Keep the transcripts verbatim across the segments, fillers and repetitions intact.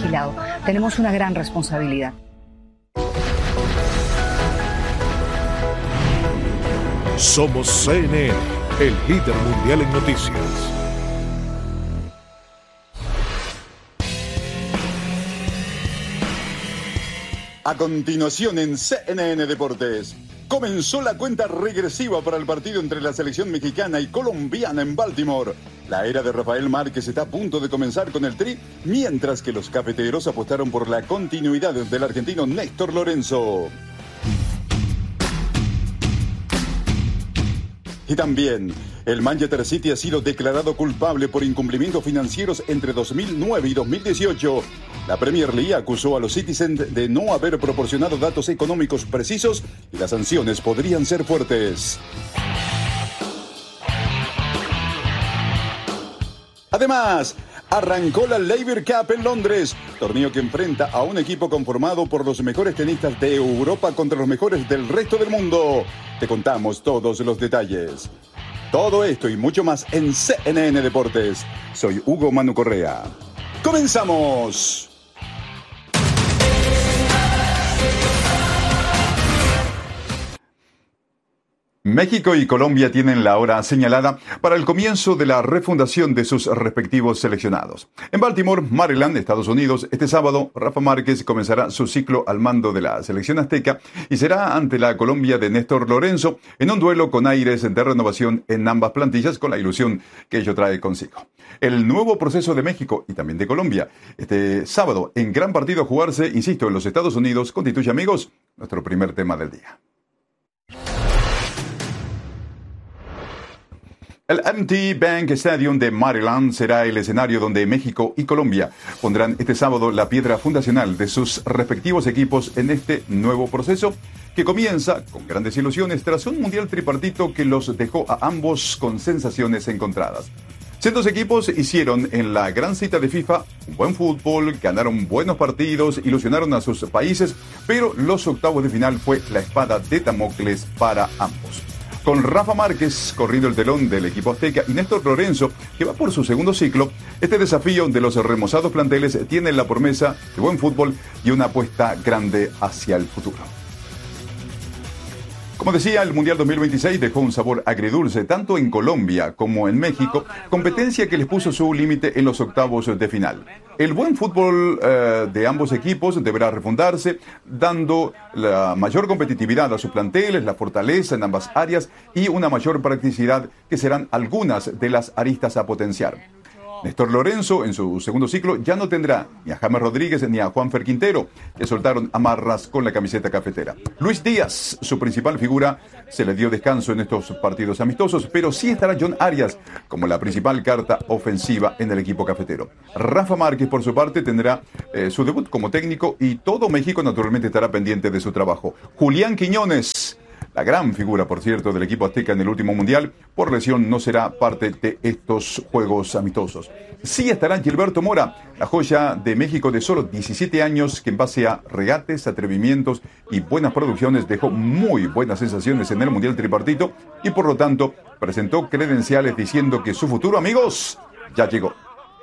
vigilado. Tenemos una gran responsabilidad. Somos C N N, el líder mundial en noticias. A continuación en C N N Deportes, comenzó la cuenta regresiva para el partido entre la selección mexicana y colombiana en Baltimore. La era de Rafael Márquez está a punto de comenzar con el Tri, mientras que los cafeteros apostaron por la continuidad del argentino Néstor Lorenzo. Y también, el Manchester City ha sido declarado culpable por incumplimientos financieros entre dos mil nueve y dos mil dieciocho. La Premier League acusó a los Citizens de no haber proporcionado datos económicos precisos y las sanciones podrían ser fuertes. Además, arrancó la Laver Cup en Londres, torneo que enfrenta a un equipo conformado por los mejores tenistas de Europa contra los mejores del resto del mundo. Te contamos todos los detalles. Todo esto y mucho más en C N N Deportes. Soy Hugo Manu Correa. ¡Comenzamos! México y Colombia tienen la hora señalada para el comienzo de la refundación de sus respectivos seleccionados. En Baltimore, Maryland, Estados Unidos, este sábado, Rafa Márquez comenzará su ciclo al mando de la selección azteca y será ante la Colombia de Néstor Lorenzo en un duelo con aires de renovación en ambas plantillas, con la ilusión que ello trae consigo. El nuevo proceso de México y también de Colombia, este sábado, en gran partido a jugarse, insisto, en los Estados Unidos, constituye, amigos, nuestro primer tema del día. El M T Bank Stadium de Maryland será el escenario donde México y Colombia pondrán este sábado la piedra fundacional de sus respectivos equipos en este nuevo proceso que comienza con grandes ilusiones tras un mundial tripartito que los dejó a ambos con sensaciones encontradas. Cientos equipos hicieron en la gran cita de FIFA un buen fútbol, ganaron buenos partidos, ilusionaron a sus países, pero los octavos de final fue la espada de Damocles para ambos. Con Rafa Márquez corriendo el telón del equipo azteca y Néstor Lorenzo, que va por su segundo ciclo, este desafío de los remozados planteles tiene la promesa de buen fútbol y una apuesta grande hacia el futuro. Como decía, el Mundial dos mil veintiséis dejó un sabor agridulce tanto en Colombia como en México, competencia que les puso su límite en los octavos de final. El buen fútbol eh, de ambos equipos deberá refundarse, dando la mayor competitividad a sus planteles, la fortaleza en ambas áreas y una mayor practicidad, que serán algunas de las aristas a potenciar. Néstor Lorenzo, en su segundo ciclo, ya no tendrá ni a James Rodríguez ni a Juanfer Quintero, que soltaron amarras con la camiseta cafetera. Luis Díaz, su principal figura, se le dio descanso en estos partidos amistosos, pero sí estará John Arias como la principal carta ofensiva en el equipo cafetero. Rafa Márquez, por su parte, tendrá eh, su debut como técnico y todo México naturalmente estará pendiente de su trabajo. Julián Quiñones, la gran figura, por cierto, del equipo azteca en el último mundial, por lesión no será parte de estos juegos amistosos. Sí estará Gilberto Mora, la joya de México de solo diecisiete años, que en base a regates, atrevimientos y buenas producciones dejó muy buenas sensaciones en el mundial tripartito y por lo tanto presentó credenciales diciendo que su futuro, amigos, ya llegó.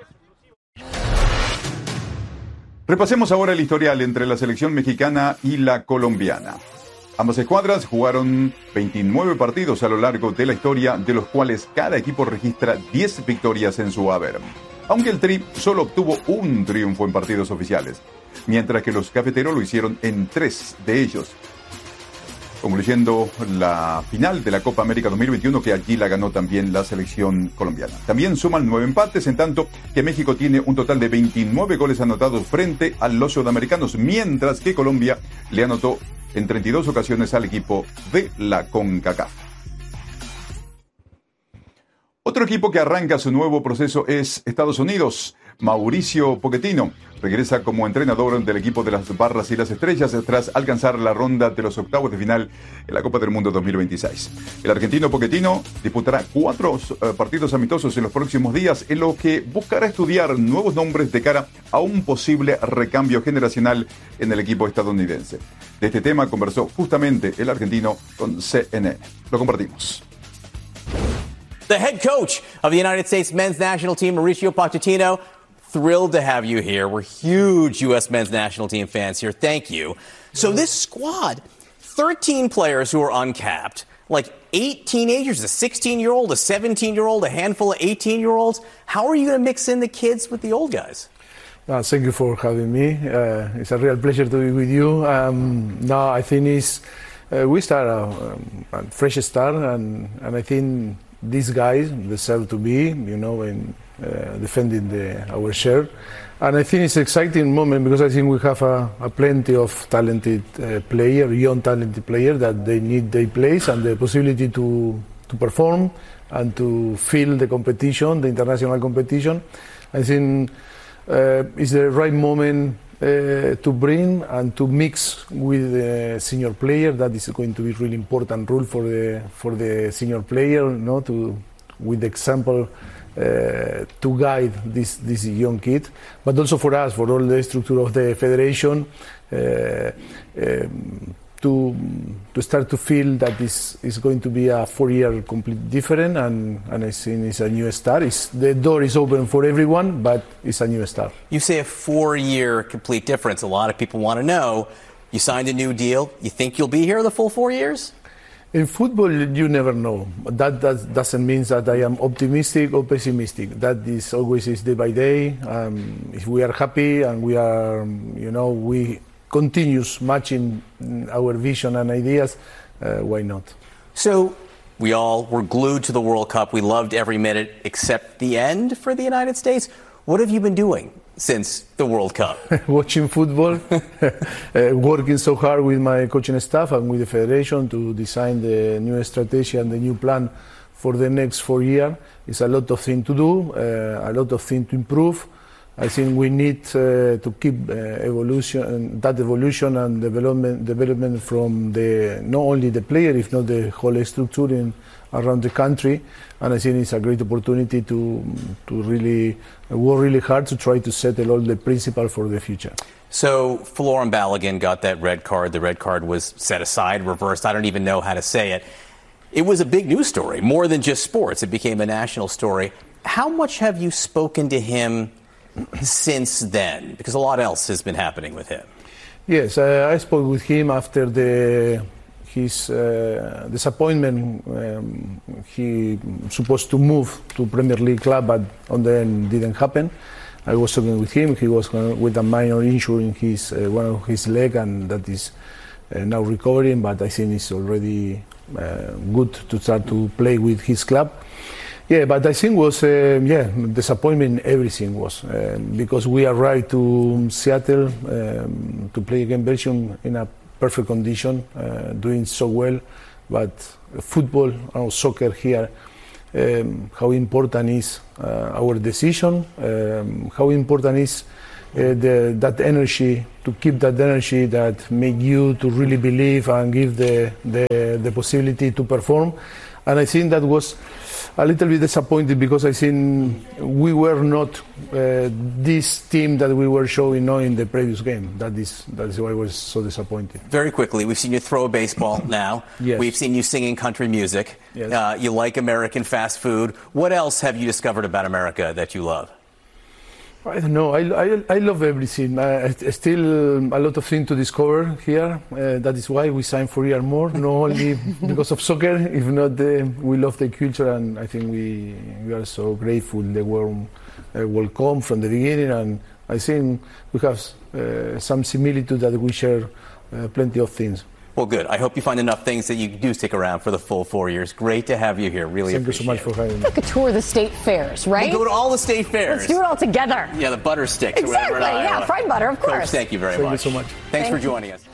Repasemos ahora el historial entre la selección mexicana y la colombiana. Ambas escuadras jugaron veintinueve partidos a lo largo de la historia, de los cuales cada equipo registra diez victorias en su haber. Aunque el Tri solo obtuvo un triunfo en partidos oficiales, mientras que los cafeteros lo hicieron en tres de ellos, concluyendo la final de la Copa América dos mil veintiuno, que allí la ganó también la selección colombiana. También suman nueve empates, en tanto que México tiene un total de veintinueve goles anotados frente a los sudamericanos, mientras que Colombia le anotó en treinta y dos ocasiones al equipo de la CONCACAF. Otro equipo que arranca su nuevo proceso es Estados Unidos. Mauricio Pochettino regresa como entrenador del equipo de las Barras y las Estrellas tras alcanzar la ronda de los octavos de final en la Copa del Mundo dos mil veintiséis. El argentino Pochettino disputará cuatro uh, partidos amistosos en los próximos días, en los que buscará estudiar nuevos nombres de cara a un posible recambio generacional en el equipo estadounidense. De este tema conversó justamente el argentino con C N N. Lo compartimos. The head coach of the United States men's national team, Mauricio Pochettino, Thrilled to have you here. We're huge U S men's national team fans here. Thank you. So this squad, thirteen players who are uncapped, like eight teenagers, a sixteen-year-old, a seventeen-year-old, a handful of eighteen-year-olds. How are you going to mix in the kids with the old guys? Uh, thank you for having me. Uh, it's a real pleasure to be with you. Um, no, I think it's, uh, we start a, a fresh start, and, and I think these guys deserve to be, you know, in uh, defending the, our shirt. And I think it's an exciting moment because I think we have a, a plenty of talented uh, players, young talented players that they need their place and the possibility to to perform and to feel the competition, the international competition. I think uh, it's the right moment uh, to bring and to mix with the senior player. That is going to be really important role for the for the senior player, you know, to with the example. Uh, to guide this this young kid, but also for us, for all the structure of the federation, uh, um, to to start to feel that this is going to be a four-year completely different, and, and I think it's a new start. It's, the door is open for everyone, but it's a new start. You say a four-year complete difference. A lot of people want to know, you signed a new deal. You think you'll be here the full four years? In football, you never know. That, that doesn't mean that I am optimistic or pessimistic. That is always is day by day. Um, if we are happy and we are, you know, we continues matching our vision and ideas, uh, why not? So we all were glued to the World Cup. We loved every minute except the end for the United States. What have you been doing since the World Cup? Watching football, uh, working so hard with my coaching staff and with the federation to design the new strategy and the new plan for the next four years. It's a lot of things to do, uh, a lot of things to improve. I think we need uh, to keep uh, evolution, that evolution and development, development from the not only the player, if not the whole structure in, around the country. And I think it's a great opportunity to to really work really hard to try to settle all the principles for the future. So Folarin Balogun got that red card. The red card was set aside, reversed. I don't even know how to say it. It was a big news story, more than just sports. It became a national story. How much have you spoken to him since then? Because a lot else has been happening with him. Yes, uh, I spoke with him after the his uh, disappointment. Um, he supposed to move to Premier League club, but on the end didn't happen. I was talking with him. He was with a minor injury in his uh, one of his leg, and that is uh, now recovering. But I think it's already uh, good to start to play with his club. Yeah, but I think was uh, yeah disappointment. Everything was uh, because we arrived to Seattle um, to play against Belgium in a perfect condition, uh, doing so well, but football or soccer here, um, how important is uh, our decision, um, how important is uh, the, that energy, to keep that energy that make you to really believe and give the, the, the possibility to perform. And I think that was a little bit disappointed because I think we were not uh, this team that we were showing now in the previous game. That is that is why I was so disappointed. Very quickly, we've seen you throw a baseball now. Yes. We've seen you singing country music. Yes. Uh, you like American fast food. What else have you discovered about America that you love? I don't know. I, I, I love everything. I, I still a lot of things to discover here. Uh, that is why we signed for a year more, not only because of soccer. If not, uh, we love the culture, and I think we we are so grateful they were uh, welcome from the beginning. And I think we have uh, some similitude that we share uh, plenty of things. Well, good. I hope you find enough things that you do stick around for the full four years. Great to have you here. Really Thank appreciate you so much it. for having me. Take a tour of the state fairs, right? We'll go to all the state fairs. Let's do it all together. Yeah, the butter sticks. Exactly, or whatever in yeah, Iowa. fried butter, of Coach, course. thank you very Thank much. you so much. Thanks Thank for you. joining us.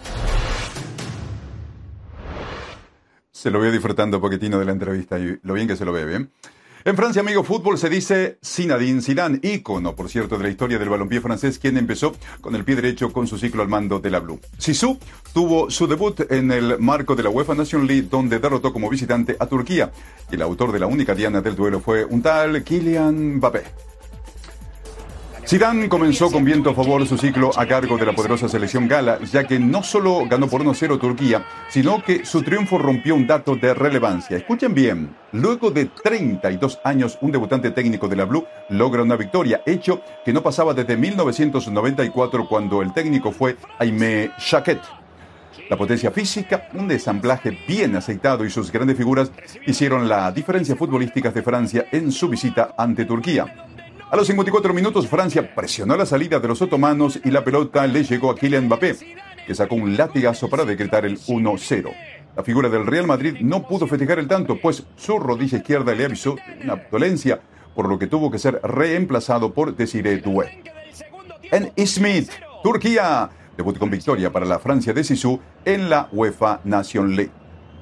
Se lo veo disfrutando un poquitino de la entrevista y lo bien que se lo ve, ¿bien? En Francia, amigo, fútbol se dice Zinedine Zidane, ícono, por cierto, de la historia del balompié francés, quien empezó con el pie derecho con su ciclo al mando de la Blue. Zizou tuvo su debut en el marco de la UEFA Nations League, donde derrotó como visitante a Turquía. Y el autor de la única diana del duelo fue un tal Kylian Mbappé. Zidane comenzó con viento a favor su ciclo a cargo de la poderosa selección gala, ya que no solo ganó por uno a cero Turquía, sino que su triunfo rompió un dato de relevancia. Escuchen bien, luego de treinta y dos años, un debutante técnico de la Blue logra una victoria, hecho que no pasaba desde mil novecientos noventa y cuatro, cuando el técnico fue Aimé Jacquet. La potencia física, un ensamblaje bien aceitado y sus grandes figuras hicieron la diferencia futbolística de Francia en su visita ante Turquía. A los cincuenta y cuatro minutos, Francia presionó la salida de los otomanos y la pelota le llegó a Kylian Mbappé, que sacó un latigazo para decretar el uno cero. La figura del Real Madrid no pudo festejar el tanto, pues su rodilla izquierda le avisó de una dolencia, por lo que tuvo que ser reemplazado por Desiré Doué. En Izmit, Turquía, debut con victoria para la Francia de Zizou en la UEFA Nation League.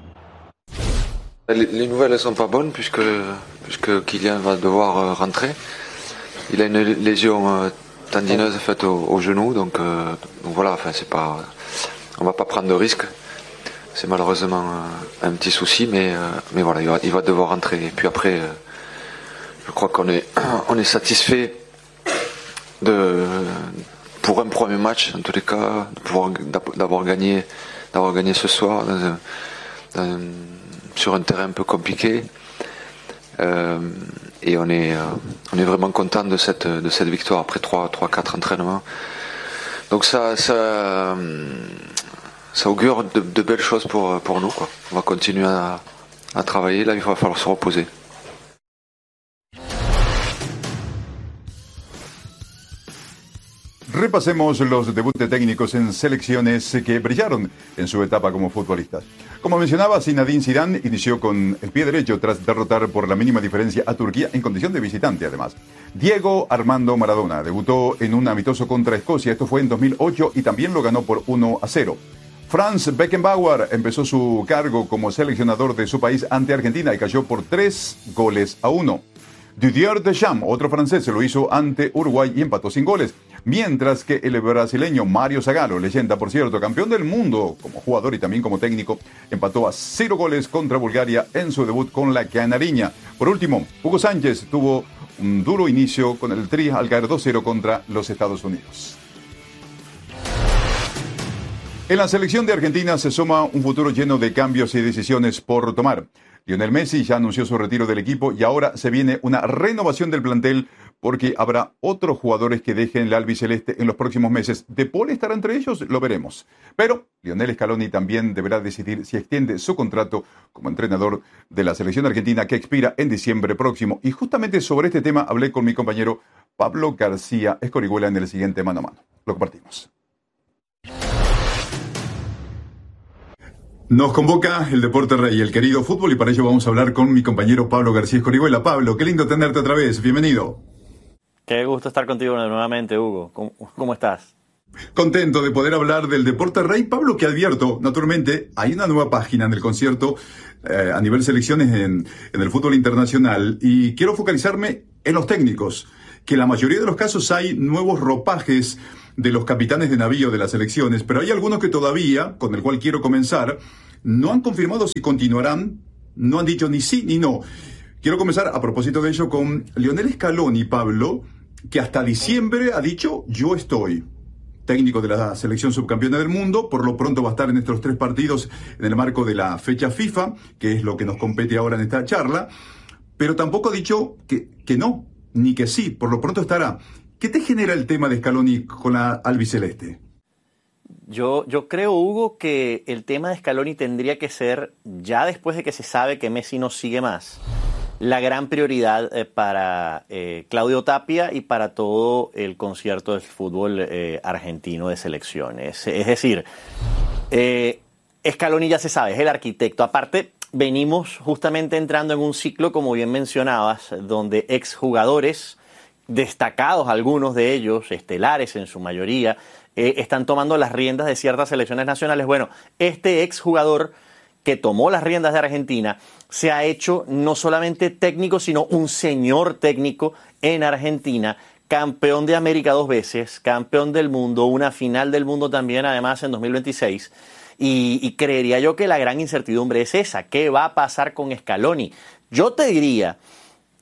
Les, les nouvelles ne sont pas bonnes puisque, puisque Kylian va devoir euh, rentrer. Il a une lésion euh, tendineuse faite au, au genou, donc, euh, donc voilà, enfin c'est pas, on va pas prendre de risques. C'est malheureusement euh, un petit souci, mais euh, mais voilà, il va, il va devoir rentrer. Et puis après, euh, je crois qu'on est on est satisfait de pour un premier match, en tous les cas, de pouvoir d'avoir gagné d'avoir gagné ce soir dans un, dans un, sur un terrain un peu compliqué. Euh, et on est, euh, on est vraiment content de cette, de cette victoire après trois quatre entraînements. Donc ça, ça, ça augure de, de belles choses pour, pour nous, quoi. On va continuer à, à travailler, là il va falloir se reposer. Repasemos los debuts técnicos en selecciones que brillaron en su etapa como futbolistas. Como mencionaba, Zinedine Zidane inició con el pie derecho tras derrotar por la mínima diferencia a Turquía en condición de visitante, además. Diego Armando Maradona debutó en un amistoso contra Escocia, esto fue en dos mil ocho, y también lo ganó por uno a cero. Franz Beckenbauer empezó su cargo como seleccionador de su país ante Argentina y cayó por tres goles a uno. Didier Deschamps, otro francés, se lo hizo ante Uruguay y empató sin goles. Mientras que el brasileño Mario Zagallo, leyenda por cierto, campeón del mundo como jugador y también como técnico, empató a cero goles contra Bulgaria en su debut con la Canariña. Por último, Hugo Sánchez tuvo un duro inicio con el Tri al caer dos cero contra los Estados Unidos. En la selección de Argentina se suma un futuro lleno de cambios y decisiones por tomar. Lionel Messi ya anunció su retiro del equipo y ahora se viene una renovación del plantel porque habrá otros jugadores que dejen la albiceleste en los próximos meses. ¿De Paul estará entre ellos? Lo veremos. Pero Lionel Scaloni también deberá decidir si extiende su contrato como entrenador de la selección argentina que expira en diciembre próximo. Y justamente sobre este tema hablé con mi compañero Pablo García Escorihuela en el siguiente Mano a Mano. Lo compartimos. Nos convoca el Deporte Rey, el querido fútbol, y para ello vamos a hablar con mi compañero Pablo García Escorihuela. Pablo, qué lindo tenerte otra vez. Bienvenido. Qué gusto estar contigo nuevamente, Hugo. ¿Cómo, cómo estás? Contento de poder hablar del Deporte Rey. Pablo, que advierto, naturalmente, hay una nueva página en el concierto eh, a nivel selecciones en, en el fútbol internacional y quiero focalizarme en los técnicos, que en la mayoría de los casos hay nuevos ropajes de los capitanes de navío de las selecciones, pero hay algunos que todavía, con el cual quiero comenzar, no han confirmado si continuarán, no han dicho ni sí ni no. Quiero comenzar a propósito de ello con Lionel Scaloni, Pablo, que hasta diciembre ha dicho yo estoy. Técnico de la selección subcampeona del mundo, por lo pronto va a estar en estos tres partidos en el marco de la fecha FIFA, que es lo que nos compete ahora en esta charla, pero tampoco ha dicho que, que no, ni que sí, por lo pronto estará. ¿Qué te genera el tema de Scaloni con la albiceleste? Yo, yo creo, Hugo, que el tema de Scaloni tendría que ser, ya después de que se sabe que Messi no sigue más, la gran prioridad eh, para eh, Claudio Tapia y para todo el concierto del fútbol eh, argentino de selecciones. Es decir, eh, Scaloni ya se sabe, es el arquitecto. Aparte, venimos justamente entrando en un ciclo, como bien mencionabas, donde exjugadores destacados, algunos de ellos, estelares en su mayoría, eh, están tomando las riendas de ciertas selecciones nacionales. Bueno, este exjugador que tomó las riendas de Argentina se ha hecho no solamente técnico, sino un señor técnico en Argentina, campeón de América dos veces, campeón del mundo, una final del mundo también, además, en dos mil veintiséis. Y, y creería yo que la gran incertidumbre es esa. ¿Qué va a pasar con Scaloni? Yo te diría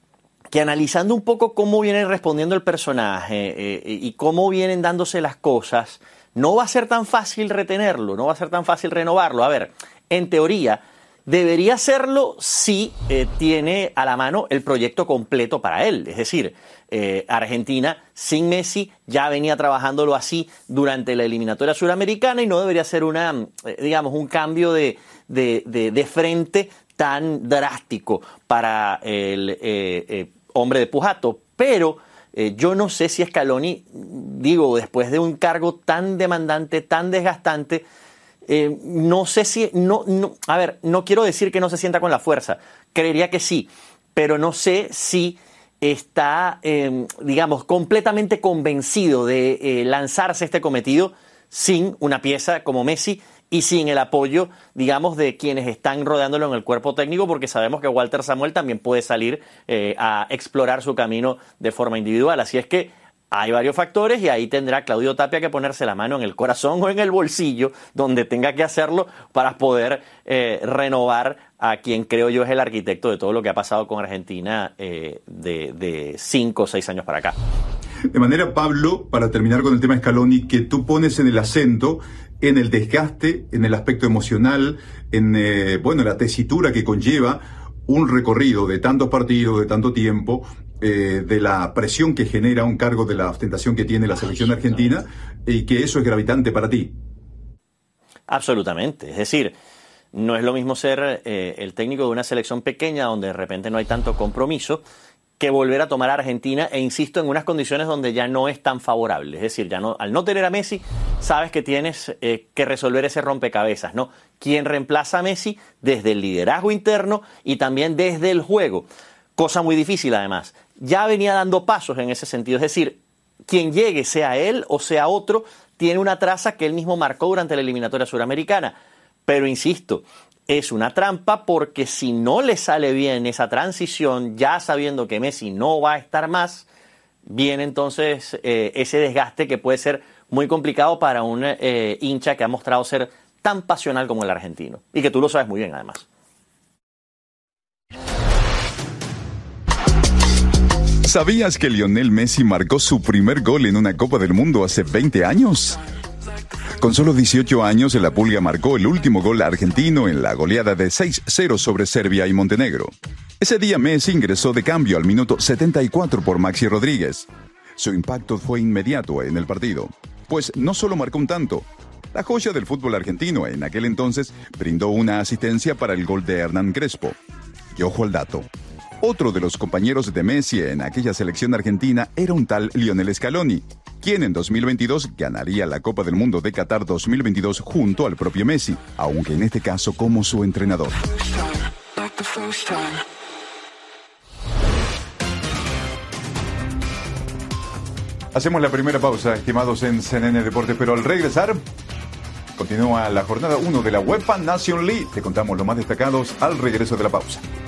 que analizando un poco cómo viene respondiendo el personaje eh, y cómo vienen dándose las cosas, no va a ser tan fácil retenerlo, no va a ser tan fácil renovarlo. A ver, en teoría, debería serlo si eh, tiene a la mano el proyecto completo para él. Es decir, eh, Argentina sin Messi ya venía trabajándolo así durante la eliminatoria suramericana y no debería ser una, eh, digamos, un cambio de, de, de, de frente tan drástico para el eh, eh, hombre de Pujato. Pero eh, yo no sé si Scaloni, digo, después de un cargo tan demandante, tan desgastante, Eh, no sé si, no, no, a ver, no quiero decir que no se sienta con la fuerza, creería que sí, pero no sé si está, eh, digamos, completamente convencido de eh, lanzarse este cometido sin una pieza como Messi y sin el apoyo, digamos, de quienes están rodeándolo en el cuerpo técnico, porque sabemos que Walter Samuel también puede salir eh, a explorar su camino de forma individual. Así es que hay varios factores y ahí tendrá Claudio Tapia que ponerse la mano en el corazón o en el bolsillo, donde tenga que hacerlo para poder eh, renovar a quien creo yo es el arquitecto de todo lo que ha pasado con Argentina eh, de, de cinco o seis años para acá. De manera, Pablo, para terminar con el tema Scaloni, que tú pones en el acento en el desgaste, en el aspecto emocional, en eh, bueno, la tesitura que conlleva un recorrido de tantos partidos, de tanto tiempo, eh, de la presión que genera un cargo, de la ostentación que tiene la selección argentina, y que eso es gravitante para ti. Absolutamente. Es decir, no es lo mismo ser eh, el técnico de una selección pequeña donde de repente no hay tanto compromiso, que volver a tomar a Argentina, e insisto, en unas condiciones donde ya no es tan favorable. Es decir, ya no, al no tener a Messi, sabes que tienes eh, que resolver ese rompecabezas, ¿no? ¿Quién reemplaza a Messi? Desde el liderazgo interno y también desde el juego. Cosa muy difícil, además. Ya venía dando pasos en ese sentido. Es decir, quien llegue, sea él o sea otro, tiene una traza que él mismo marcó durante la eliminatoria suramericana. Pero insisto, es una trampa, porque si no le sale bien esa transición, ya sabiendo que Messi no va a estar más, viene entonces eh, ese desgaste que puede ser muy complicado para un eh, hincha que ha mostrado ser tan pasional como el argentino. Y que tú lo sabes muy bien, además. ¿Sabías que Lionel Messi marcó su primer gol en una Copa del Mundo hace veinte años? Con solo dieciocho años, la Pulga marcó el último gol argentino en la goleada de seis cero sobre Serbia y Montenegro. Ese día Messi ingresó de cambio al minuto setenta y cuatro por Maxi Rodríguez. Su impacto fue inmediato en el partido, pues no solo marcó un tanto. La joya del fútbol argentino en aquel entonces brindó una asistencia para el gol de Hernán Crespo. Y ojo al dato. Otro de los compañeros de Messi en aquella selección argentina era un tal Lionel Scaloni, quien en dos mil veintidós ganaría la Copa del Mundo de Qatar dos mil veintidós junto al propio Messi, aunque en este caso como su entrenador. Hacemos la primera pausa, estimados en C N N Deportes, pero al regresar continúa la jornada uno de la UEFA Nation League. Te contamos los más destacados al regreso de la pausa.